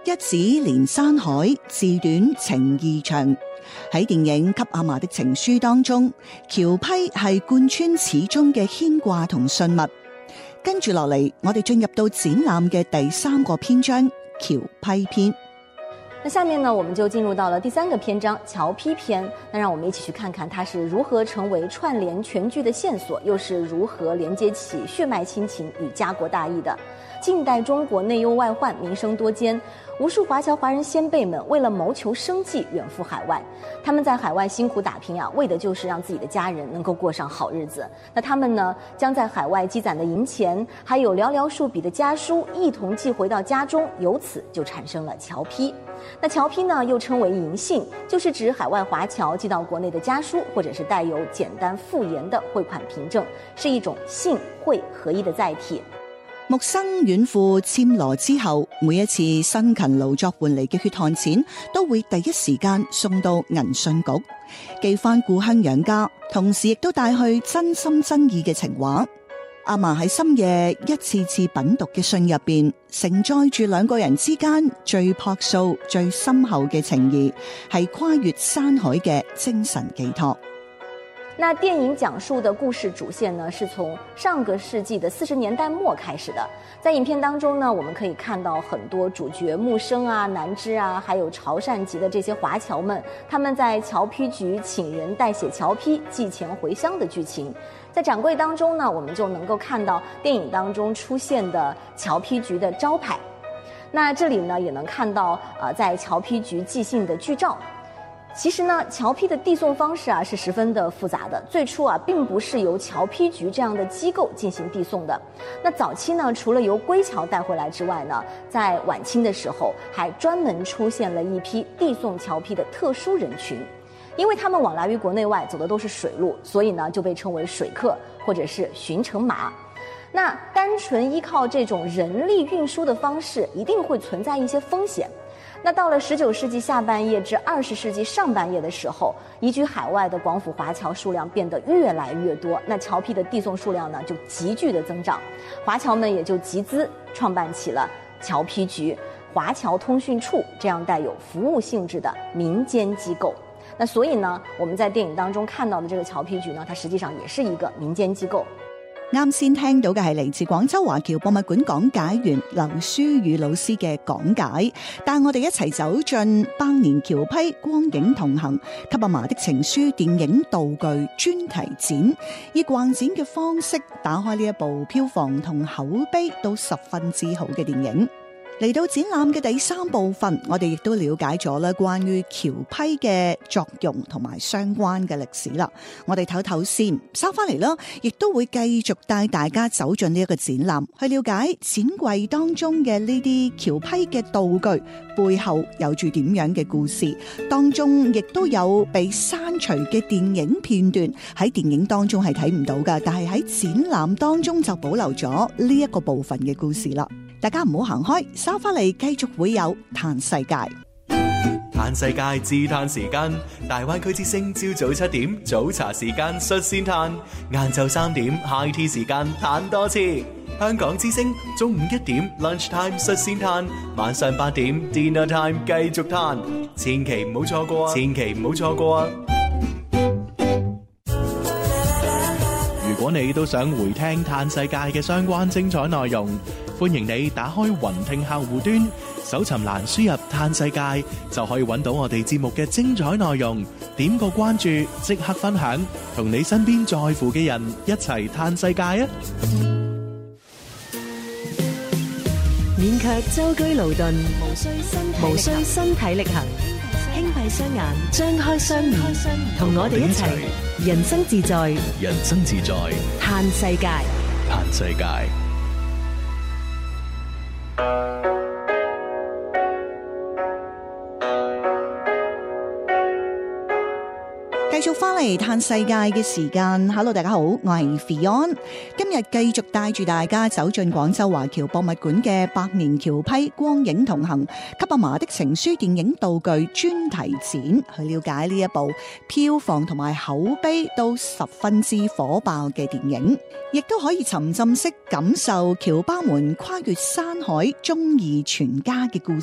一指連山海，字短情意長。喺電影《給阿嫲的情書》當中，喬批係貫穿始終嘅牽掛同信物。跟住落嚟，我哋進入到展覽嘅第3個篇章喬批篇。 那下面呢，我們就進入到了第3個篇章喬批篇。那讓我們一起去看看它是如何成為串聯全劇的線索，又是如何連接起血脈親情與家國大義的。近代中國內憂外患，民生多艱，無數華僑華人先輩們為了謀求生計遠赴海外，他們在海外辛苦打拼啊，為的就是讓自己的家人能夠過上好日子。那他們呢，將在海外積攢的銀錢還有寥寥數筆的家書一同寄回到家中，由此就產生了僑批。那僑批呢，又稱為銀信，就是指海外華僑寄到國內的家書，或者是帶有簡單附言的匯款憑證，是一種信匯合一的載體。 木生遠赴暹羅之後，每一次辛勤勞作換嚟嘅血汗錢，都會第一時間送到銀信局，寄翻故鄉養家，同時亦都帶去真心真意嘅情話。阿嫲喺深夜一次次品讀嘅信入邊，承載住兩個人之間最樸素、最深厚嘅情誼，係跨越山海嘅精神寄託。 那電影講述的故事主線呢，是從上個世紀的40年代末開始的。在影片當中呢，我們可以看到很多主角木生啊、南枝啊，還有潮汕籍的這些華僑們，他們在僑批局請人代寫僑批寄錢回鄉的劇情。在展櫃當中呢，我們就能夠看到電影當中出現的僑批局的招牌。那這裡呢，也能看到在僑批局寄信的劇照。其實呢，僑批的遞送方式啊是十分的複雜的。最初啊，並不是由僑批局這樣的機構進行遞送的。那早期呢，除了由歸僑帶回來之外呢，在晚清的時候，還專門出現了一批遞送僑批的特殊人群。因為他們往來於國內外，走的都是水路，所以呢，就被稱為水客或者是巡城馬。那單純依靠這種人力運輸的方式，一定會存在一些風險。那到了19世紀下半葉至20世紀上半葉的時候，移居海外的廣府華僑數量變得越來越多，那僑批的遞送數量呢就急劇的增長，華僑們也就集資創辦起了僑批局、華僑通訊處這樣帶有服務性質的民間機構。那所以呢，我們在電影當中看到的這個僑批局呢，它實際上也是一個民間機構。 啱先聽到嘅係嚟自廣州華僑博物館講解員劉書宇老師嘅講解，帶我哋一齊走進百年僑批光影同行給阿嫲的情書電影道具專題展，以逛展嘅方式打開呢一部票房同口碑都十分之好嘅電影。嚟到展覽嘅第3部分，我哋亦都了解咗啦關於僑批嘅作用同埋相關嘅歷史啦。我哋唞唞先，收翻嚟啦，亦都會繼續帶大家走進呢一個展覽，去了解展櫃當中嘅呢啲僑批嘅道具背後有住點樣嘅故事，當中亦都有被刪除嘅電影片段，喺電影當中係睇唔到㗎，但係喺展覽當中就保留咗呢一個部分嘅故事啦。大家唔好行開，收翻嚟繼續會有嘆世界。 嘆世界自嘆時間，大灣區之聲朝早7點早茶時間率先嘆，晏晝3點 high tea 時間嘆多次。香港之聲中午1點 lunch time 率先嘆，晚上8點 dinner time 繼續嘆，千祈唔好錯過啊！千祈唔好錯過啊！如果你都想回聽嘆世界嘅相關精彩內容，歡迎你打開雲聽客戶端，搜尋欄輸入嘆世界，就可以揾到我哋節目嘅精彩內容。點個關注，即刻分享，同你身邊在乎嘅人一齊嘆世界啊！ 免卻舟車勞頓，無需身體力行，輕閉雙眼，張開雙耳，同我哋一齊人生自在， 人生自在， 嘆世界， 嘆世界。 繼續翻嚟嘆世界嘅時間 ，Hello 大家好，我係 Fion， 今日繼續帶住大家走進廣州華僑博物館嘅百年僑批光影同行給阿嫲的情書電影道具專題展，去了解呢一部票房同埋口碑都十分之火爆嘅電影，亦都可以沉浸式感受僑胞們跨越山海忠義全家嘅故